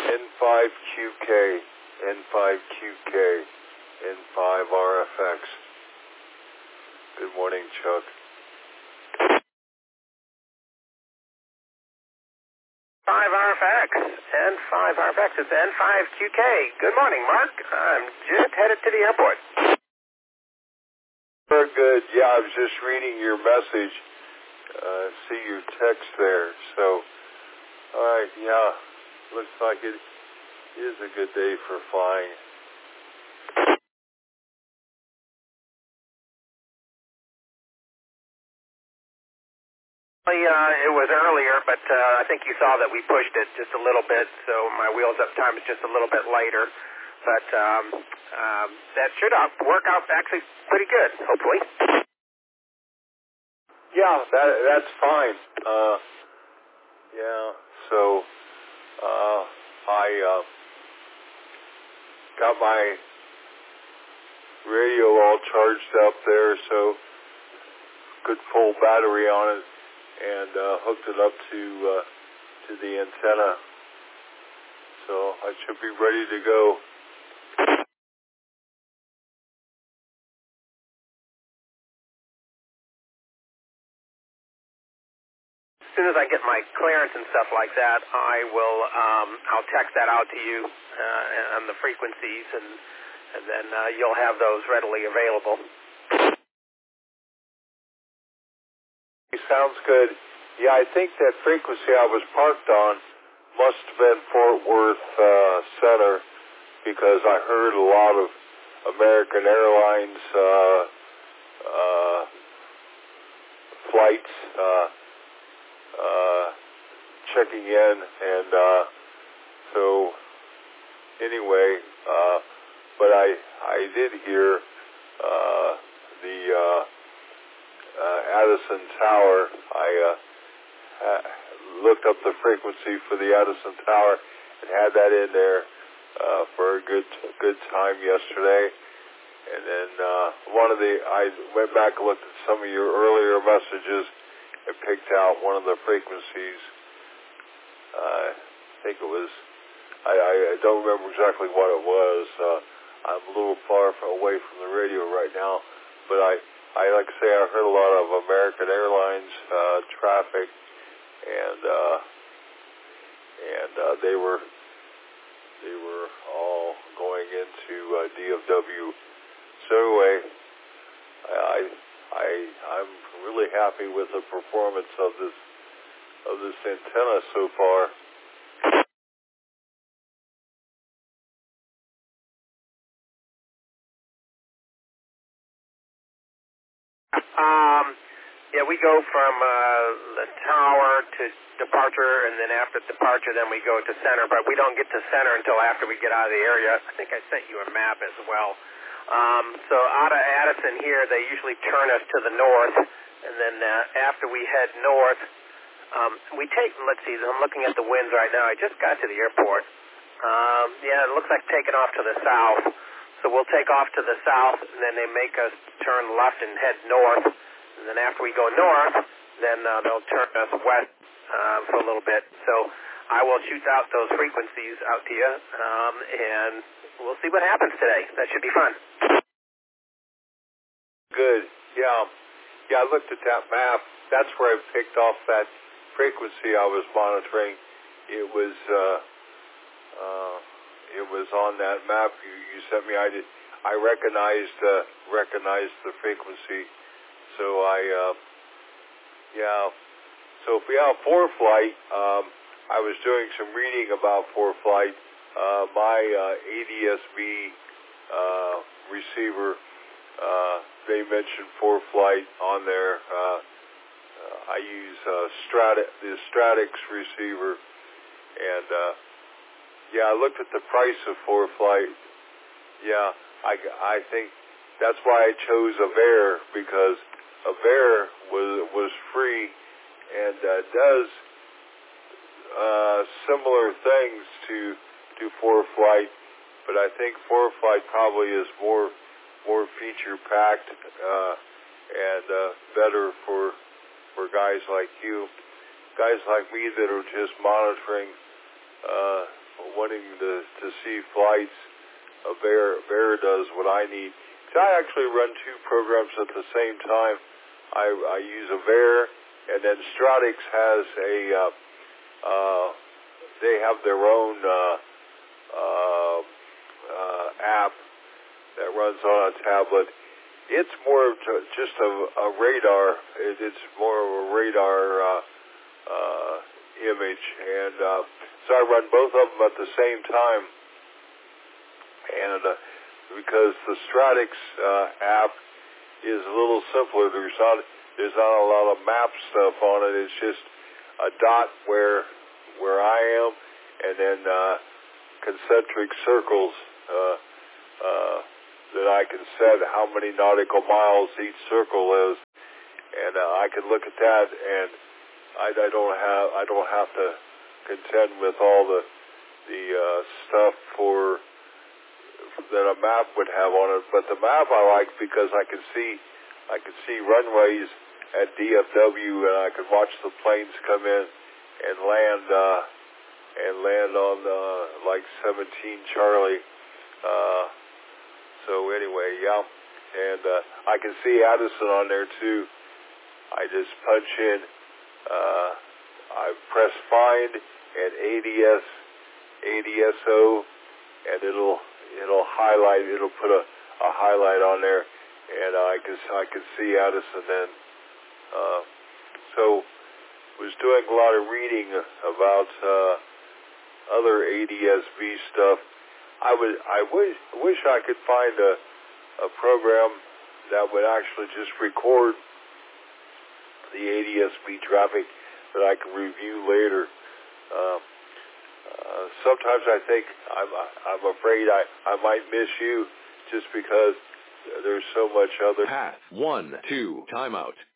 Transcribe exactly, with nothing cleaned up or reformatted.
N five Q K, N five Q K, N five R F X. Good morning, Chuck. five R F X, N five R F X, it's N five Q K. Good morning, Mark. I'm just headed to the airport. Very good. Yeah, I was just reading your message. Uh, see your text there. So, all right, yeah, looks like it is a good day for flying. Uh, it was earlier, but uh, I think you saw that we pushed it just a little bit, so my wheels up time is just a little bit later. But um, um, that should work out actually pretty good, hopefully. Yeah, that that's fine. Uh, yeah, so uh, I uh, got my radio all charged up there, so good full battery on it, and uh, hooked it up to uh, to the antenna. So I should be ready to go. As soon as I get my clearance and stuff like that, I will um, I'll text that out to you uh, on the frequencies, and and then uh, you'll have those readily available. Sounds good. Yeah, I think that frequency I was parked on must have been Fort Worth uh, Center, because I heard a lot of American Airlines uh, uh, flights uh, uh, checking in, and uh, so anyway, uh, but I I did hear uh, the uh, uh, Addison Tower. I uh, uh, looked up the frequency for the Addison Tower and had that in there uh, for a good good time yesterday. And then uh, one of the I went back and looked at some of your earlier messages and picked out one of the frequencies. Uh, I think it was. I, I, I don't remember exactly what it was. Uh, I'm a little far from, away from the radio right now, but I, I like to say I heard a lot of American Airlines uh, traffic, and uh, and uh, they were they were all going into uh, D F W. So anyway, I I I'm really happy with the performance of this of this antenna so far. Um, yeah, we go from uh, the tower to departure, and then after departure, then we go to center. But we don't get to center until after we get out of the area. I think I sent you a map as well. Um, so out of Addison here, they usually turn us to the north, and then uh, after we head north, um, we take, let's see, I'm looking at the winds right now. I just got to the airport. Um, yeah, it looks like taking off to the south. So we'll take off to the south, and then they make us turn left and head north. And then after we go north, then uh, they'll turn us west uh, for a little bit. So I will shoot out those frequencies out to you, um, and we'll see what happens today. That should be fun. Good. Yeah. Yeah, I looked at that map. That's where I picked off that frequency I was monitoring. It was uh, uh, it was on that map you, you sent me. I did. I recognized uh, recognized the frequency. So I uh, yeah. So if we have ForeFlight, um, I was doing some reading about ForeFlight. Uh, my uh, A D S B uh, receiver. Uh, they mentioned ForeFlight on there. Uh, uh, I use uh, Strati the Stratix receiver, and uh, yeah, I looked at the price of ForeFlight. Yeah, I, I think that's why I chose Avere, because Avere was was free and uh, does uh, similar things to to ForeFlight, but I think ForeFlight probably is more more feature packed uh, and uh, better for for guys like you, guys like me that are just monitoring uh, wanting to, to see flights, a Bear, Bear does what I need. So I actually run two programs at the same time. I, I use a Bear, and then Stratix has a, uh, uh, they have their own uh, uh, uh, app that runs on a tablet. It's more of just a, a radar. It, it's more of a radar uh, uh, image, and uh, so I run both of them at the same time. And uh, because the Stratix uh, app is a little simpler, there's not there's not a lot of map stuff on it. It's just a dot where where I am, and then uh, concentric circles. Uh, uh, that I can set how many nautical miles each circle is, and uh, I can look at that, and I, I don't have I don't have to contend with all the the uh, stuff for that a map would have on it. But the map I like because I can see I can see runways at D F W, and I can watch the planes come in and land uh, and land on uh, like seventeen Charlie. Uh, So anyway, yeah, and uh, I can see Addison on there too. I just punch in, uh, I press find and A D S, A D S O, and it'll it'll highlight. It'll put a, a highlight on there, and I can I can see Addison then. Uh, so was doing a lot of reading about uh, other A D S B stuff. I would, I wish, wish I could find a, a program that would actually just record the A D S B traffic that I can review later. Uh, uh, sometimes I think I'm, I'm afraid I, I might miss you just because there's so much other. Path one, two, timeout.